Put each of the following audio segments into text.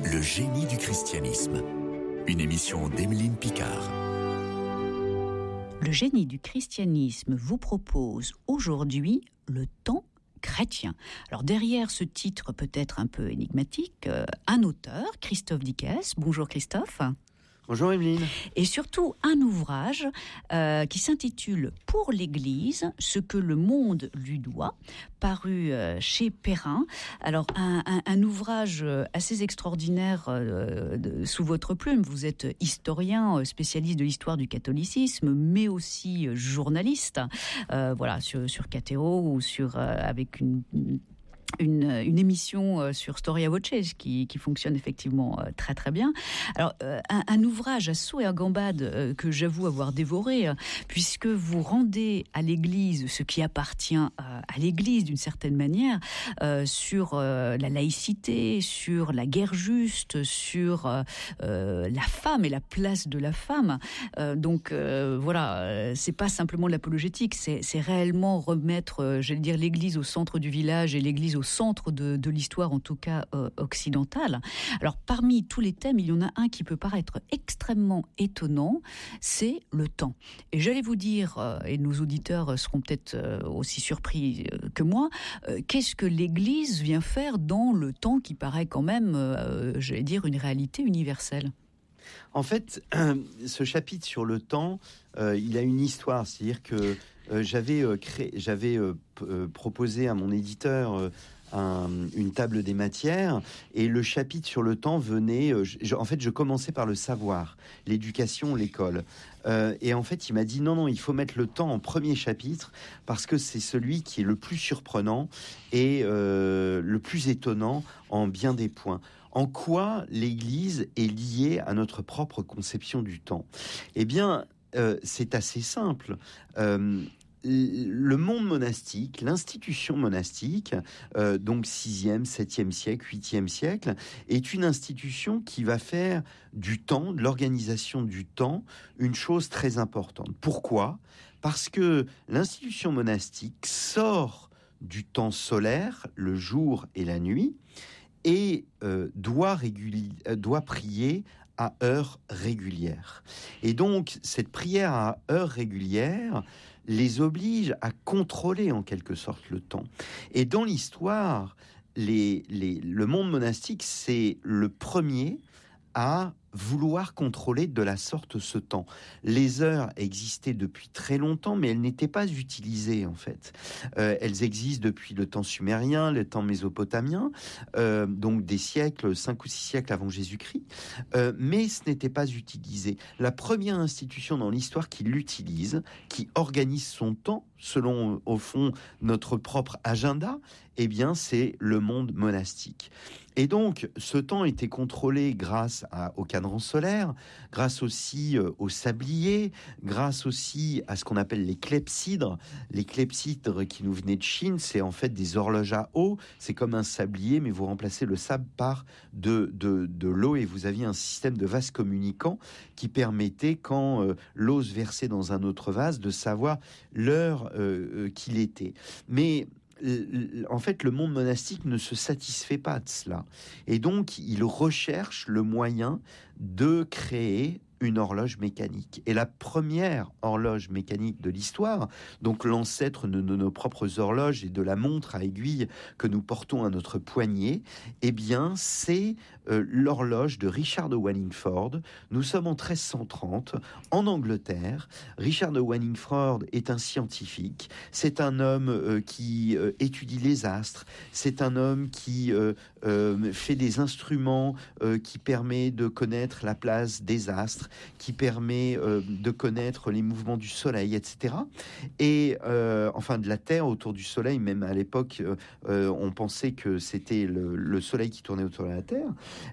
Le génie du christianisme. Une émission d'Emeline Picard. Le génie du christianisme vous propose aujourd'hui le temps chrétien. Alors derrière ce titre peut-être un peu énigmatique, un auteur, Christophe Dickès. Bonjour Christophe. Bonjour Emeline. Et surtout un ouvrage qui s'intitule « Pour l'Église, ce que le monde lui doit », paru chez Perrin. Alors un ouvrage assez extraordinaire sous votre plume. Vous êtes historien, spécialiste de l'histoire du catholicisme, mais aussi journaliste. Voilà, sur Catéo ou avec une émission sur Storia Voce qui fonctionne effectivement très très bien. Alors un ouvrage à saut et à gambade que j'avoue avoir dévoré, puisque vous rendez à l'Église ce qui appartient à l'Église d'une certaine manière, sur la laïcité, sur la guerre juste, sur la femme et la place de la femme. Donc voilà, c'est pas simplement de l'apologétique, c'est réellement remettre, j'allais dire, l'Église au centre du village et l'Église au centre de l'histoire, en tout cas occidentale. Alors, parmi tous les thèmes, il y en a un qui peut paraître extrêmement étonnant, c'est le temps. Et j'allais vous dire, et nos auditeurs seront peut-être aussi surpris que moi, qu'est-ce que l'Église vient faire dans le temps qui paraît quand même, j'allais dire, une réalité universelle ? En fait, ce chapitre sur le temps, il a une histoire. C'est-à-dire que j'avais proposé à mon éditeur une table des matières, et le chapitre sur le temps venait... en fait, je commençais par le savoir, l'éducation, l'école. Et en fait, il m'a dit non, il faut mettre le temps en premier chapitre, parce que c'est celui qui est le plus surprenant et le plus étonnant en bien des points. En quoi l'Église est liée à notre propre conception du temps ? Eh bien, c'est assez simple. Le monde monastique, l'institution monastique, donc 6e, 7e siècle, 8e siècle, est une institution qui va faire du temps, de l'organisation du temps, une chose très importante. Pourquoi ? Parce que l'institution monastique sort du temps solaire, le jour et la nuit, et doit prier à heure régulière. Et donc, cette prière à heure régulière les oblige à contrôler en quelque sorte le temps. Et dans l'histoire, le monde monastique, c'est le premier à vouloir contrôler de la sorte ce temps. Les heures existaient depuis très longtemps, mais elles n'étaient pas utilisées en fait. Elles existent depuis le temps sumérien, le temps mésopotamien, donc des siècles, 5 ou 6 siècles avant Jésus-Christ, mais ce n'était pas utilisé. La première institution dans l'histoire qui l'utilise, qui organise son temps selon, au fond, notre propre agenda, eh bien, c'est le monde monastique. Et donc, ce temps était contrôlé grâce au cadran solaire, grâce aussi au sablier, grâce aussi à ce qu'on appelle les clepsydres. Les clepsydres qui nous venaient de Chine, c'est en fait des horloges à eau. C'est comme un sablier, mais vous remplacez le sable par de l'eau, et vous aviez un système de vases communicants qui permettait, quand l'eau se versait dans un autre vase, de savoir l'heure qu'il était. Mais en fait, le monde monastique ne se satisfait pas de cela. Et donc, il recherche le moyen de créer une horloge mécanique. Et la première horloge mécanique de l'histoire, donc l'ancêtre de nos propres horloges et de la montre à aiguille que nous portons à notre poignet, eh bien, c'est l'horloge de Richard de Wallingford. Nous sommes en 1330, en Angleterre. Richard de Wallingford est un scientifique. C'est un homme qui étudie les astres. C'est un homme qui fait des instruments qui permet de connaître la place des astres, qui permet de connaître les mouvements du soleil, etc. Et enfin de la Terre autour du soleil. Même à l'époque, on pensait que c'était le soleil qui tournait autour de la Terre.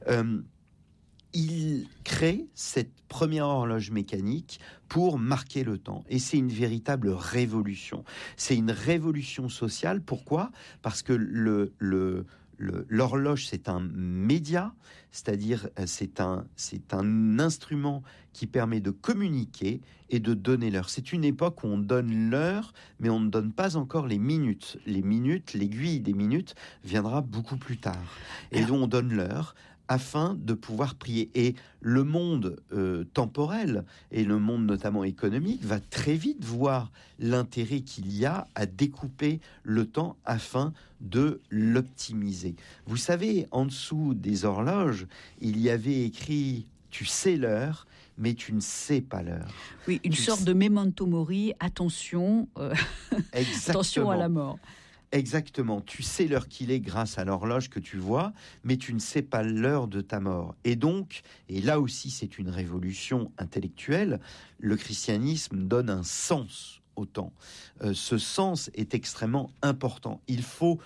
Il crée cette première horloge mécanique pour marquer le temps. Et c'est une véritable révolution. C'est une révolution sociale. Pourquoi ? Parce que l'horloge, c'est un média, c'est-à-dire c'est un instrument qui permet de communiquer et de donner l'heure. C'est une époque où on donne l'heure, mais on ne donne pas encore les minutes. Les minutes, l'aiguille des minutes viendra beaucoup plus tard. Et donc on donne l'heure afin de pouvoir prier. Et le monde temporel, et le monde notamment économique, va très vite voir l'intérêt qu'il y a à découper le temps afin de l'optimiser. Vous savez, en dessous des horloges, il y avait écrit « Tu sais l'heure, mais tu ne sais pas l'heure ». Oui, une sorte de memento mori, attention, attention à la mort. Exactement, tu sais l'heure qu'il est grâce à l'horloge que tu vois, mais tu ne sais pas l'heure de ta mort. Et donc, et là aussi c'est une révolution intellectuelle, le christianisme donne un sens au temps. Ce sens est extrêmement important. Il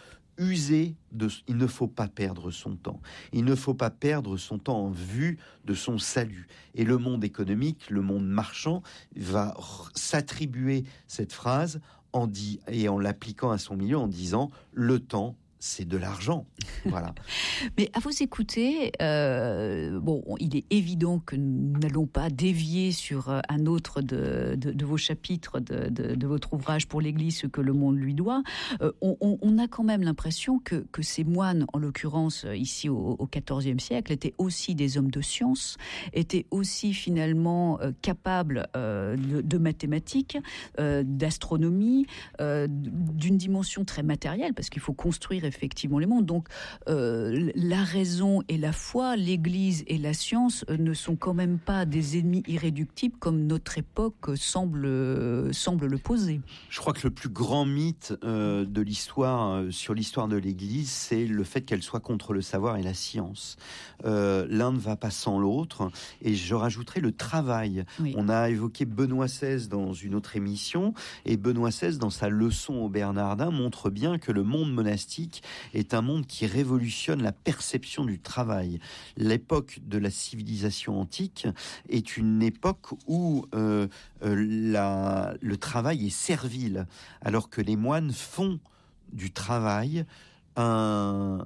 ne faut pas perdre son temps. Il ne faut pas perdre son temps en vue de son salut. Et le monde économique, le monde marchand, va s'attribuer cette phrase en l'appliquant à son milieu en disant le temps, c'est de l'argent. Voilà. Mais à vous écouter, il est évident que nous n'allons pas dévier sur un autre de vos chapitres de votre ouvrage pour l'Église, ce que le monde lui doit. On a quand même l'impression que ces moines, en l'occurrence ici au XIVe siècle, étaient aussi des hommes de science, étaient aussi finalement capables de mathématiques, d'astronomie, d'une dimension très matérielle, parce qu'il faut construire effectivement les mondes. Donc, la raison et la foi, l'Église et la science ne sont quand même pas des ennemis irréductibles comme notre époque semble le poser. Je crois que le plus grand mythe de l'histoire, sur l'histoire de l'Église, c'est le fait qu'elle soit contre le savoir et la science. L'un ne va pas sans l'autre. Et je rajouterai le travail. Oui. On a évoqué Benoît XVI dans une autre émission, et Benoît XVI, dans sa leçon aux Bernardins, montre bien que le monde monastique est un monde qui révolutionne la perception du travail. L'époque de la civilisation antique est une époque où le travail est servile, alors que les moines font du travail un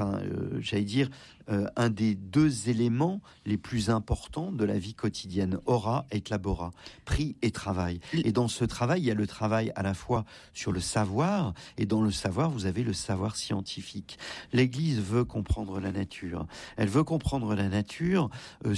des deux éléments les plus importants de la vie quotidienne, ora et labora, prix et travail. Et dans ce travail, il y a le travail à la fois sur le savoir, et dans le savoir, vous avez le savoir scientifique. L'Église veut comprendre la nature. Elle veut comprendre la nature,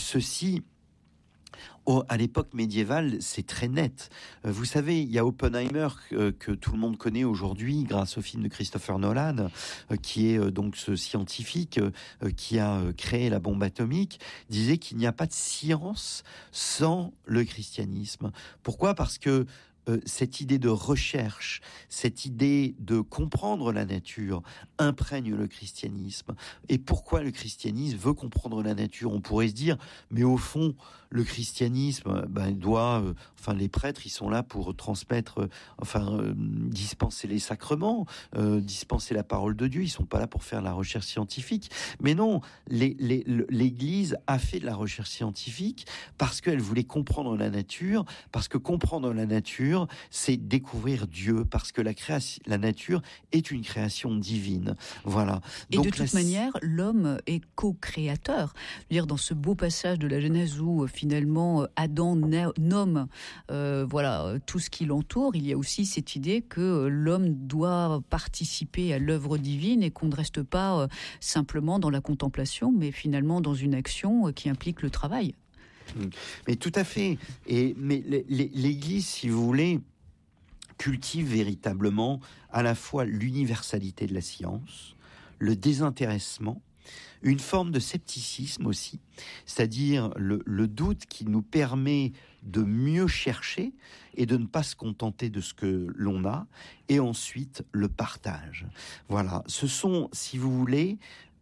à l'époque médiévale, c'est très net. Vous savez, il y a Oppenheimer que tout le monde connaît aujourd'hui grâce au film de Christopher Nolan, qui est donc ce scientifique qui a créé la bombe atomique, disait qu'il n'y a pas de science sans le christianisme. Pourquoi ? Parce que cette idée de recherche, cette idée de comprendre la nature imprègne le christianisme. Et pourquoi le christianisme veut comprendre la nature ? On pourrait se dire, mais au fond, le christianisme les prêtres, ils sont là pour transmettre, dispenser les sacrements, dispenser la parole de Dieu. Ils sont pas là pour faire la recherche scientifique. Mais non, l'Église a fait de la recherche scientifique parce qu'elle voulait comprendre la nature, parce que comprendre la nature, c'est découvrir Dieu, parce que la nature est une création divine. Voilà. Et donc, de toute manière, l'homme est co-créateur. Je veux dire, dans ce beau passage de la Genèse où finalement Adam nomme tout ce qui l'entoure, il y a aussi cette idée que l'homme doit participer à l'œuvre divine et qu'on ne reste pas simplement dans la contemplation, mais finalement dans une action qui implique le travail. Mais tout à fait. Mais l'Église, si vous voulez, cultive véritablement à la fois l'universalité de la science, le désintéressement, une forme de scepticisme aussi, c'est-à-dire le doute qui nous permet de mieux chercher et de ne pas se contenter de ce que l'on a, et ensuite le partage. Voilà, ce sont, si vous voulez,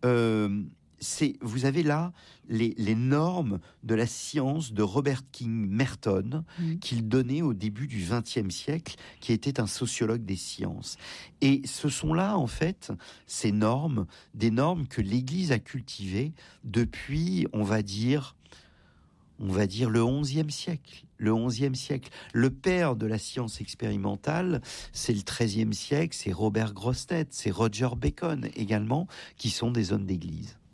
vous avez là les normes de la science de Robert King Merton qu'il donnait au début du XXe siècle, qui était un sociologue des sciences. Et ce sont là, en fait, ces normes, des normes que l'Église a cultivées depuis, on va dire le XIe siècle. Le XIe siècle. Le père de la science expérimentale, c'est le XIIIe siècle, c'est Robert Grosseteste, c'est Roger Bacon également, qui sont des hommes d'Église.